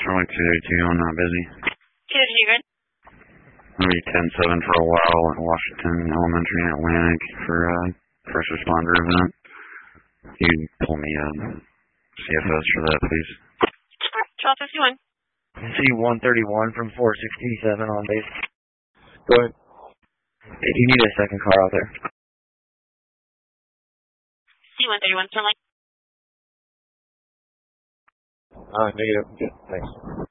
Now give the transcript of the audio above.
Charlie 232, I'm not busy. 232, good. I'm going to be 10-7 for a while at Washington Elementary in Atlantic for a first responder event. You pull me CFS for that, please. 1251. C-131 from 467 on base. Go ahead. If you need a second car out there. C-131, turn left. Negative. Thanks.